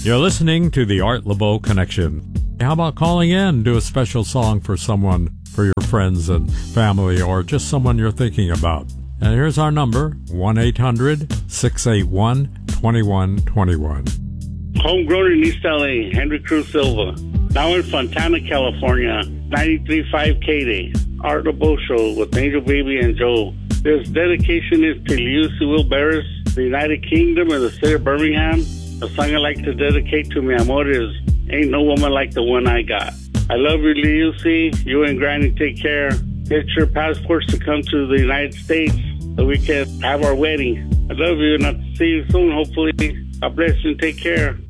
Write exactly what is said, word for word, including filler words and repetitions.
You're listening to the Art Laboe Connection. How about calling in, do a special song for someone, for your friends and family, or just someone you're thinking about? And here's our number, one eight hundred, six eight one, two one two one. Homegrown in East L A, Henry Cruz Silva. Now in Fontana, California, ninety-three point five K D. Art Laboe Show with Angel Baby and Joe. This dedication is to Lucy Will Barris, the United Kingdom, and the city of Birmingham. The song I like to dedicate to mi amor is Ain't No Woman Like the One I Got. I love you, Lucy. You and Granny take care. Get your passports to come to the United States so we can have our wedding. I love you, and I'll see you soon, hopefully. God bless you and take care.